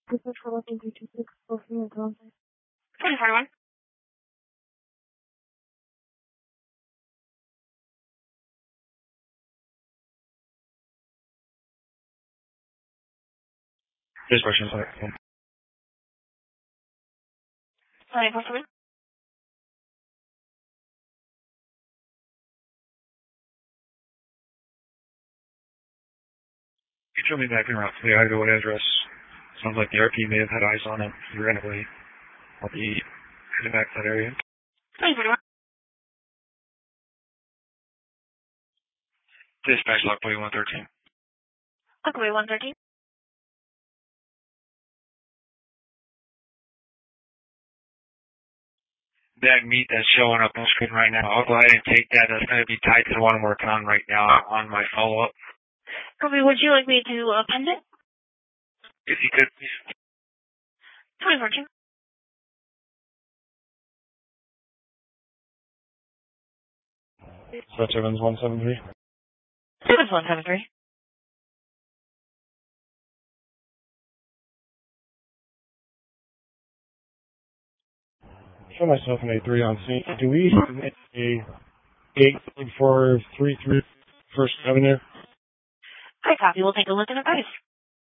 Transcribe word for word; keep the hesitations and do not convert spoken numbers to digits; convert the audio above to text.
This is for looking three two six, four three one. three four one. This question, sorry. Sorry, possibly. You told me back in roughly I go what address. Sounds like the R P may have had eyes on it randomly. I'll be heading back to that area. three four one. Dispatch Lockboy one thirteen. Lockboy one thirteen. That meat that's showing up on screen right now, I'll go ahead and take that. That's going to be tied to the one I'm working on right now on my follow-up. Copy, would you like me to append it? If you could, please. three four two. So that's Evans one seven three? Evans one seven three. Show myself an A three on scene. Do we have a eight four three three First Avenue? I copy. We'll take a look at the price.